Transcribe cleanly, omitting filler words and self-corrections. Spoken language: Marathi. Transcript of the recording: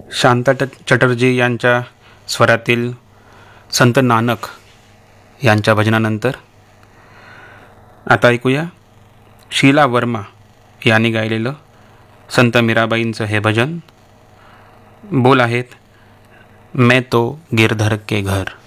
शांता चटर्जी यांच्या स्वरातील संत नानक यांच्या भजनानंतर आता ऐकूया शीला वर्मा यांनी गायलेलं संत मीराबाईंचं हे भजन. बोल आहेत मैं तो गिरधर के घर.